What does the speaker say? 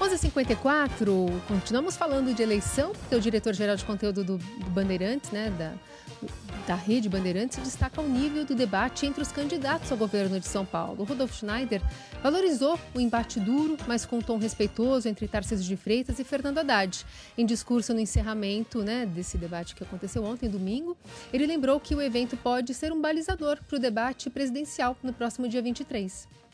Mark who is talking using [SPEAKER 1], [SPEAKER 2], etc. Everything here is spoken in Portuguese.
[SPEAKER 1] 11h54, continuamos falando de eleição, porque o diretor-geral de conteúdo do Bandeirantes, da Rede Bandeirantes, destaca o nível do debate entre os candidatos ao governo de São Paulo. Rudolf Schneider valorizou o embate duro, mas com um tom respeitoso entre Tarcísio de Freitas e Fernando Haddad. Em discurso no encerramento desse debate que aconteceu ontem, domingo, ele lembrou que o evento pode ser um balizador para o debate presidencial no próximo dia 23.